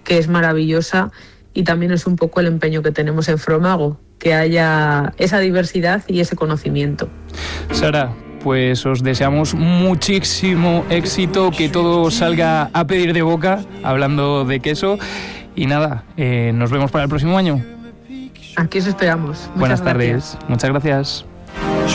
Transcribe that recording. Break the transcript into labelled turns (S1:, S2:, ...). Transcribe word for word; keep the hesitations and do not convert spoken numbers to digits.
S1: que es maravillosa, y también es un poco el empeño que tenemos en Fromago, que haya esa diversidad y ese conocimiento.
S2: Sara, pues os deseamos muchísimo éxito, que todo salga a pedir de boca, hablando de queso, y nada, eh, nos vemos para el próximo año.
S1: Aquí os esperamos. Muchas
S2: Buenas
S1: gracias.
S2: tardes, muchas gracias.